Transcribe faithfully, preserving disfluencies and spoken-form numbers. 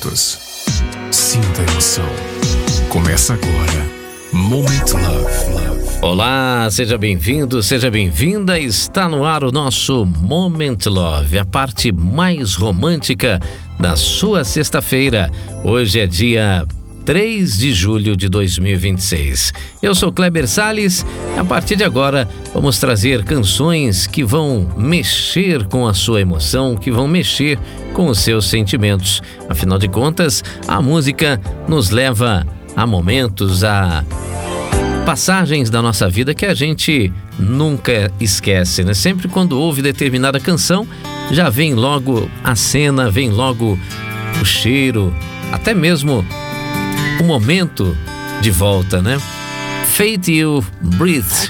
sentimentos. Sinta a emoção. Começa agora Moment Love. Olá, seja bem-vindo, seja bem-vinda. Está no ar o nosso Moment Love, a parte mais romântica da sua sexta-feira. Hoje é dia três de julho de dois mil e vinte e seis. Eu sou Kleber Salles e a partir de agora vamos trazer canções que vão mexer com a sua emoção, que vão mexer com os seus sentimentos. Afinal de contas, a música nos leva a momentos, a passagens da nossa vida que a gente nunca esquece, né? Sempre quando ouve determinada canção, já vem logo a cena, vem logo o cheiro, até mesmo o momento de volta, né? Fate You Breathe.